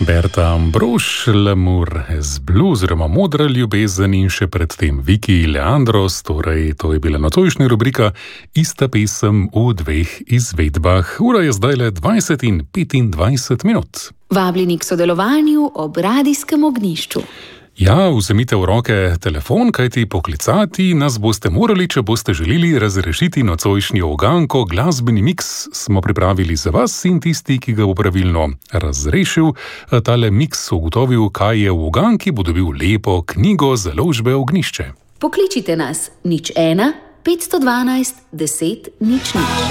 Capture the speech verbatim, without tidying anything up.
Berta Ambrož, L'amour est bleu, oziroma Modra ljubezen, in še predtem Viki Leandros, torej to je bila nocojšnja rubrika Ista pesem v dveh izvedbah. Ura je zdaj le dvajset in petindvajset minut. Vabljeni k sodelovanju ob radijskem ognjišču. Ja, vzemite v roke telefon, kajti poklicati nas boste morali, če boste želeli razrešiti nocojšnjo uganko. Glasbeni miks smo pripravili za vas in tisti, ki ga bo pravilno razrešil, tale miks ugotovil, kaj je v uganki, bo dobil lepo knjigo založbe Ognjišče. Pokličite nas nič ena, petsto dvanajst, deset, nič nič.